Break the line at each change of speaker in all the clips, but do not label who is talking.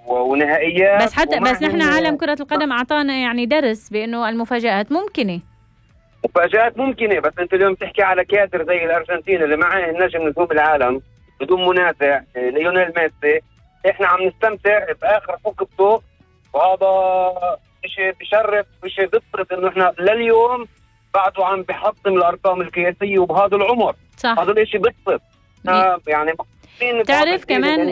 ونهائيات.
بس نحن عالم كرة القدم أعطانا يعني درس بأنه المفاجآت ممكنة.
مفاجآت ممكنة، بس أنت اليوم تحكي على كادر زي الأرجنتين اللي معاه النجم نجوم العالم بدون منازع ليونيل ميسي. إحنا عم نستمتع بآخر حقبته، وهذا شيء بشرف وشيء بيفرض إنه إحنا لليوم بعده عم بحطم الأرقام القياسية وبهذا العمر.
صح.
هذا الشيء بيفرض يعني.
تعرف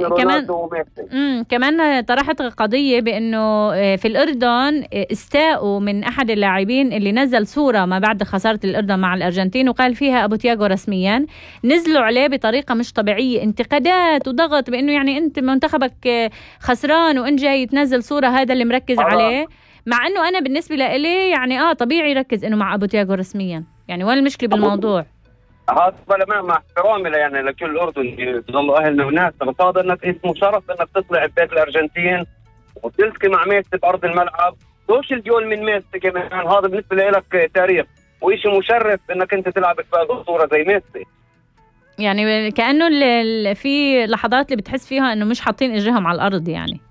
كمان طرحت قضية بأنه في الأردن استاءوا من أحد اللاعبين اللي نزل صورة ما بعد خسارة الأردن مع الأرجنتين وقال فيها أبو تياغو رسميا، نزلوا عليه بطريقة مش طبيعية، انتقادات وضغط بأنه يعني أنت منتخبك خسران وإن جاي تنزل صورة، هذا اللي مركز عليه. مع أنه أنا بالنسبة لي يعني طبيعي يركز إنه مع أبو تياغو رسميا، يعني وين المشكلة بالموضوع؟
هذا مع احترامي يعني لكل الاردن بظلوا اهلنا وناسنا، بس هذا انك اسمه شرف انك تطلع ببيت الارجنتين وتلتقي مع ميسي بارض الملعب، توش الجول من ميسي كمان، هذا بالنسبه لك تاريخ وإشي مشرف انك انت تلعب بصوره زي ميسي.
يعني كانه في لحظات اللي بتحس فيها انه مش حاطين اجرهم على الارض يعني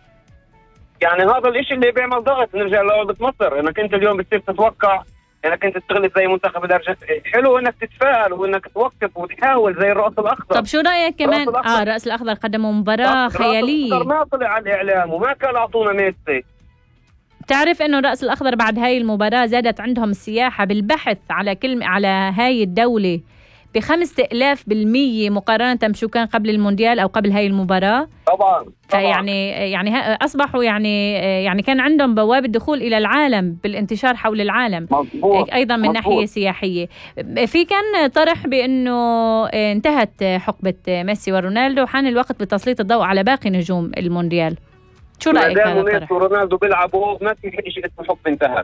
هذا الإشي اللي بيعمل ضغط. نرجع لعودة مصر، انك انت اليوم بتصير تتوقع انك انت تغلب زي منتخب الارجنتين. حلو انك تتفائل وانك توقف وتحاول زي الرأس الاخضر.
طب شو رايك كمان الرأس الاخضر قدموا مباراة خيالية،
ما طلع على الاعلام وما كان اعطونا ميسي.
تعرف انه الرأس الاخضر بعد هاي المباراة زادت عندهم السياحة بالبحث على هاي الدولة ب5000% مقارنة بشو كان قبل المونديال او قبل هاي المباراة.
طبعا.
يعني اصبحوا يعني كان عندهم بوابة دخول الى العالم بالانتشار حول العالم.
مظبوط.
ايضا من ناحية سياحية. في كان طرح بانه انتهت حقبة ميسي ورونالدو وحان الوقت بتسليط الضوء على باقي نجوم المونديال. شو رايك هذا الطرح؟
ميسي ورونالدو بيلعبوا ما في شيء اسمه حقبة انتهت.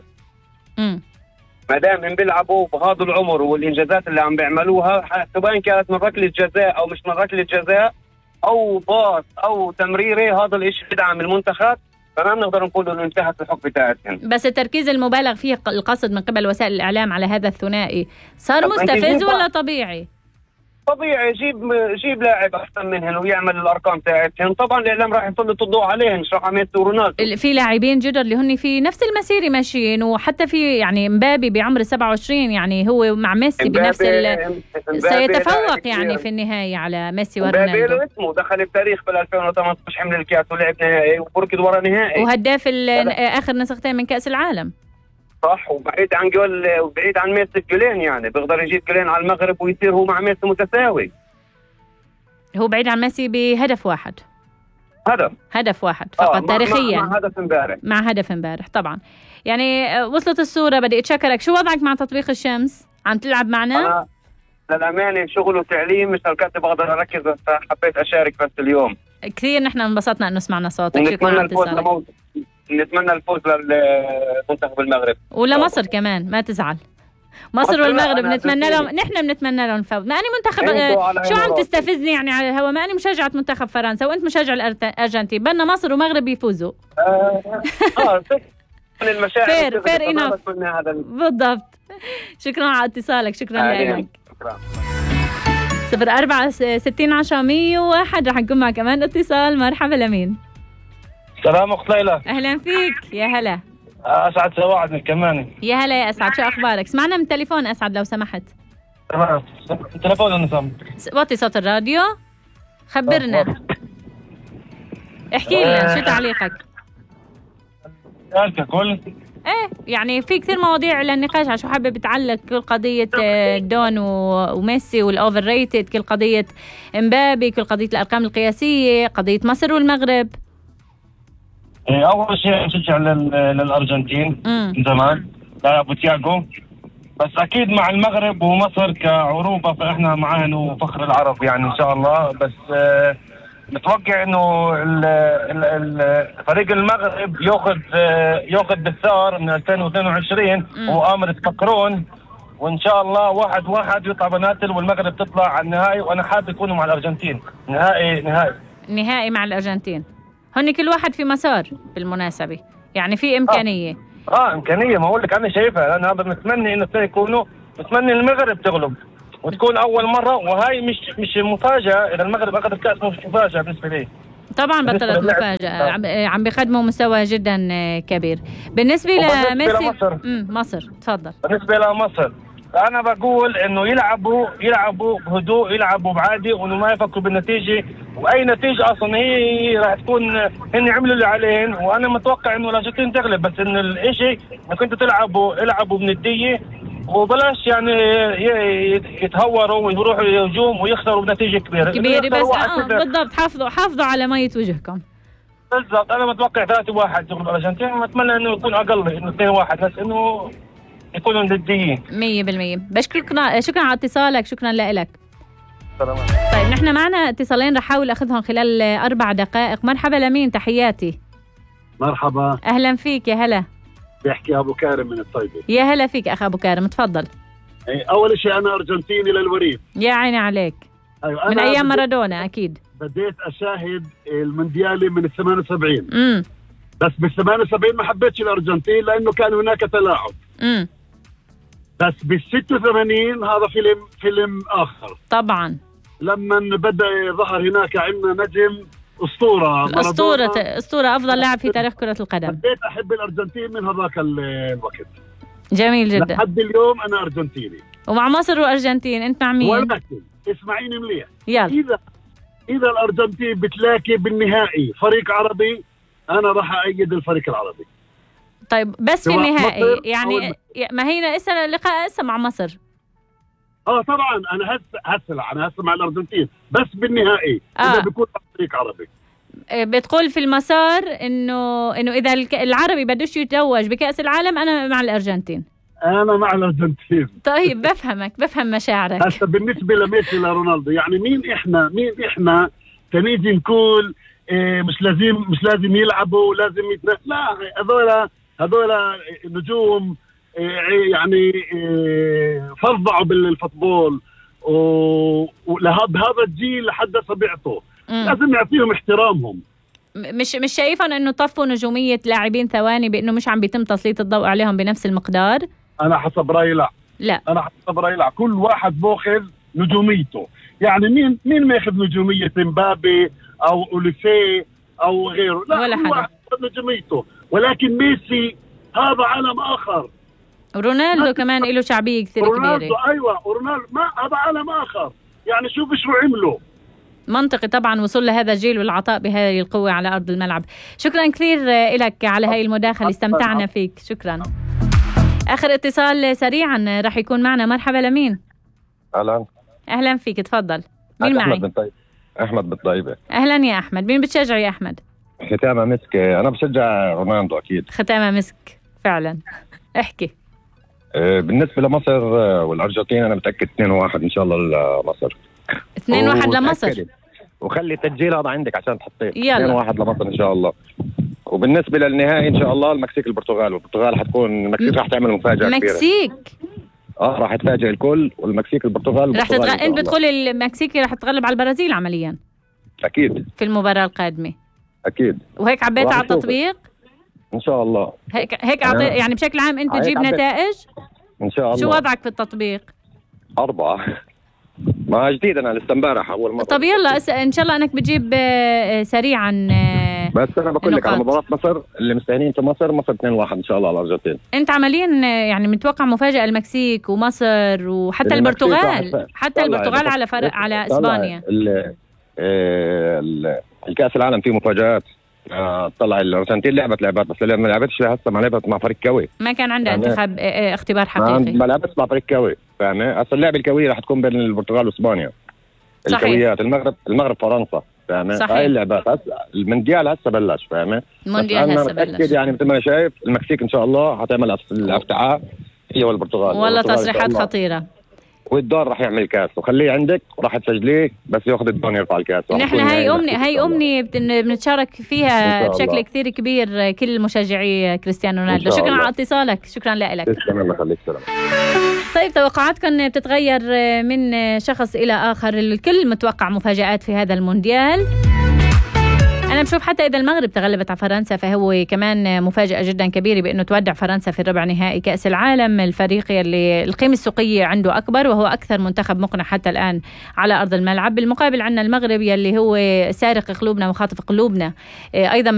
ما دام هم بيلعبوا بهذا العمر والانجازات اللي عم بيعملوها، سواء كانت من ركله جزاء او مش من ركله جزاء او باص او تمريره، هذا الشيء بدعم المنتخب، فما بنقدر نقول انه انتهت الحقبه تاعتهم.
بس التركيز المبالغ فيه القصد من قبل وسائل الاعلام على هذا الثنائي صار مستفز ولا طبيعي؟
طبيعي. جيب لاعب احسن منهم ويعمل الارقام تاعتهم، طبعا الاعلام راح يسلط الضوء عليهم، مش راح على ميسي ورونالدو.
في لاعبين جدر اللي هن في نفس المسيره ماشيين، وحتى في يعني مبابي بعمر 27 يعني هو مع ميسي بنفس سيتفوق يعني في النهايه على ميسي ورونالدو.
مبابي له اسمه دخل بتاريخ بال 2018 حمل الكاس ولعب نهائي وبركض ورا نهائي
وهداف اخر نسختين من كاس العالم.
صح. وبعيد عن جول وبعيد عن ميسي جولين، يعني بيقدر يجيب جولين على المغرب ويصير هو مع ميسي متساوي.
هو بعيد عن ميسي بهدف واحد. هدف واحد فقط تاريخيا مع هدف امبارح طبعا. يعني وصلت الصورة. بدي اتشكرك. شو وضعك مع تطبيق الشمس؟ عم تلعب معنا؟
أنا للأمانة شغل وتعليم مش هالكاتب بقدر أركز، بس حبيت أشارك بس اليوم.
كثير نحن انبسطنا إنه سمعنا صوتك. شكرا على اتصالك.
نتمنى الفوز للمنتخب المغرب
ولمصر كمان، ما تزعل. مصر والمغرب نتمنى لهم، نحن بنتمنى لهم فوز. ما أنا منتخب شو عم تستفزني يعني على الهواء؟ ما أنا مشجعة منتخب فرنسا وأنت مشجع الأرجنتين، بدنا مصر ومغرب يفوزوا. فير إناف بالضبط. شكرا على اتصالك. شكرا لك. 04601001 رح نكون مع كمان اتصال. مرحبا لمين؟
سلام أخت ليلى.
أهلا فيك. يا هلا.
أسعد سواعد من الكماني.
يا هلا يا أسعد، شو أخبارك؟ سمعنا من تليفون أسعد لو سمحت.
تمام. التليفون أنا سامع.
وطي صوت الراديو. خبرنا. احكي لنا شو تعليقك؟
ككل
يعني في كثير مواضيع للنقاش. على شو حابب تعلق؟ كل قضية دون وميسي والأوفر ريتد، كل قضية امبابي، كل قضية الأرقام القياسية، قضية مصر والمغرب.
أول شيء نشجع للأرجنتين من زمان، لا أبو تياغو، بس أكيد مع المغرب ومصر كعروبة فإحنا معاهن وفخر العرب يعني إن شاء الله. بس متوقع إنه فريق المغرب يأخذ بالثار من 2022 وآمر تفكرون، وإن شاء الله 1-1 يطلع بناتل والمغرب تطلع على النهائي، وأنا حابب يكونوا مع الأرجنتين
نهائي مع الأرجنتين. هن كل واحد في مسار بالمناسبة، يعني في إمكانية.
إمكانية. ما أقول لك أنا شايفها. أنا بتمنى إنه يكونوا، بتمنى المغرب تغلب وتكون أول مرة، وهاي مش مفاجأة. إذا المغرب أخذ الكأس مش مفاجأة بالنسبة لي.
طبعا بطلت مفاجأة، عم بيقدموا مستوى جدا كبير. بالنسبة لميسي مصر تفضل.
بالنسبة لمصر أنا بقول إنه يلعبوا بهدوء، يلعبوا بعادي، وإنه ما يفكروا بالنتيجة، وأي نتيجة أصلا هي راح تكون هن عملوا اللي عليهن، وأنا متوقع إنه الأرجنتين تغلب، بس إن الإشي إنك أنتوا يلعبوا بندية، وبلاش يعني يتهوروا ويروحوا الهجوم ويخسروا بنتيجة كبيرة
بس بالضبط. حافظوا على مية وجهكم.
بالضبط. أنا متوقع 3-1 يغلب الأرجنتين، وأتمنى إنه يكون أقل، إنه 2-1، بس إنه يكونوا نديين
100%. شكرا على اتصالك، شكرا لك. طيب نحن معنا اتصالين رح احاول اخذهم خلال 4 دقائق. مرحبا، لمين؟ تحياتي.
مرحبا،
اهلا فيك. يا هلا،
بيحكي ابو كارم من الطيبة.
يا هلا فيك اخ ابو كارم، تفضل.
اول شيء انا ارجنتيني للوريد.
يا عيني عليك.
أيوة،
من ايام مارادونا اكيد.
بديت اشاهد المونديالي من 78. بس بال 78 ما حبيتش الارجنتين لانه كان هناك تلاعب. بس بال 86 هذا فيلم اخر
طبعا.
لما بدا ظهر هناك عندنا نجم
اسطوره افضل لاعب في تاريخ كره القدم.
بديت احب الارجنتين من هذاك الوقت.
جميل جدا.
لحد اليوم انا ارجنتيني.
ومع مصر وارجنتين انت مع مين؟
ولكن اسمعيني مليح.
يلا.
اذا الارجنتين بتلاقي بالنهائي فريق عربي، انا راح ايد الفريق العربي.
طيب بس في النهائي يعني ما هي لسه اللقاء لسه مع مصر.
طبعا انا هسه مع الارجنتين، بس بالنهائي اذا بيكون فريق عربي.
بتقول في المسار انه اذا العربي بدوش يتوج بكأس العالم انا مع الارجنتين.
انا مع الارجنتين.
طيب بفهم مشاعرك.
هسه بالنسبه لميسي لرونالدو، يعني مين احنا تنيجي نقول مش لازم يلعبوا، لازم لا، هذول نجوم يعني فظعوا بالفوتبول، وبهذا الجيل لحد صبيعته لازم نعطيهم احترامهم.
مش شايفهم انه طفوا نجوميه لاعبين ثواني بانه مش عم بيتم تسليط الضوء عليهم بنفس المقدار؟
انا حسب رايي لا. انا حسب رايي لا، كل واحد باخذ نجوميته. يعني مين ما ياخذ نجوميه مبابي او اوليسيه او غيره؟ لا،
ولا
كل واحد ياخذ نجوميته. ولكن ميسي هذا عالم اخر.
رونالدو كمان له شعبيه كثير كبيره.
ايوه، ورونالدو هذا عالم اخر. يعني شوف شو عملوا.
منطقي طبعا وصول لهذا الجيل والعطاء بهذه القوة على أرض الملعب. شكرا كثير لك على هاي المداخلة، استمتعنا فيك. شكرا. آخر اتصال سريعا راح يكون معنا. مرحبا، لمين؟ أهلا فيك، تفضل. مين معي؟
أحمد بالطيبة.
أهلا يا أحمد. مين بتشجع يا أحمد؟
ختامة مسك. أنا بشجع رونالدو أكيد.
ختامة مسك فعلا. احكي.
بالنسبة لمصر والأرجنتين أنا متأكد 2-1 إن شاء الله لمصر.
2-1 لمصر.
وخلي التسجيل هذا عندك عشان تحطيه.
2-1
لمصر ان شاء الله. وبالنسبه للنهائي ان شاء الله المكسيك البرتغال، والبرتغال حتكون المكسيك راح تعمل مفاجاه كبيره.
المكسيك
راح تفاجئ الكل، والمكسيك البرتغال
انت بتقول المكسيكي راح تغلب على البرازيل عمليا
اكيد
في المباراه القادمه
اكيد.
وهيك عبيت على التطبيق
ان شاء الله.
هيك يعني بشكل عام انت تجيب نتائج
ان شاء الله.
شو وضعك في التطبيق؟
4 ما جديد، انا لسه امبارح اول مره.
طب يلا ان شاء الله انك بتجيب سريعا.
بس انا بقول لك على مباراه مصر اللي مستهينين في مصر 2-1 ان شاء الله على الارجنتين.
انت عمليا يعني متوقع مفاجاه المكسيك ومصر وحتى البرتغال، حتى البرتغال على فرق على اسبانيا.
الكاس العالم فيه مفاجات. طلع الارجنتين لعبت بس ما لعبتش لهسه، ما لعبت مع فريق قوي.
ما كان عندها اختبار حقيقي.
ما لعبتش مع فريق قوي، فاهمه؟ اصل اللعبه القويه رح تكون بين البرتغال واسبانيا.
صحيح.
القويات المغرب فرنسا، فاهمه؟ هاي اللعبات هسه المونديال هسه بلش، فاهمه؟
المونديال هسه بلش.
متأكد يعني مثل ما شايف المكسيك ان شاء الله حتعمل الافتتاح هي والبرتغال.
والله تصريحات خطيره.
والدور راح يعمل كاس، وخليه عندك وراح تسجليه بس ياخذ الدور يرفع الكاس.
نحن هاي امنيه بنتشارك فيها بشكل كثير كبير كل مشجعي كريستيانو رونالدو. شكرا على اتصالك. شكرا لك.
الله يخليك. سلام.
طيب توقعاتكم بتتغير من شخص الى اخر، الكل متوقع مفاجآت في هذا المونديال. أنا بشوف حتى إذا المغرب تغلبت على فرنسا فهو كمان مفاجأة جدا كبيرة بأنه تودع فرنسا في الربع نهائي كأس العالم. الفريق يلي القيمة السوقية عنده أكبر وهو أكثر منتخب مقنع حتى الآن على أرض الملعب. بالمقابل عنا المغرب يلي هو سارق قلوبنا وخاطف قلوبنا أيضا